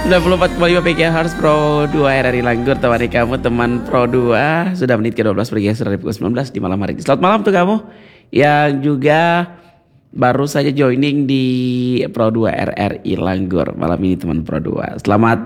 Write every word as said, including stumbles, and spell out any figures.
sembilan puluh empat koma lima megahertz Pro dua R R I Langgur. Temani kamu teman Pro dua. Sudah menit ke dua belas bergeser dari pukul sembilan belas di malam hari ini. Selamat malam untuk kamu yang juga baru saja joining di Pro dua R R I Langgur malam ini teman Pro dua. Selamat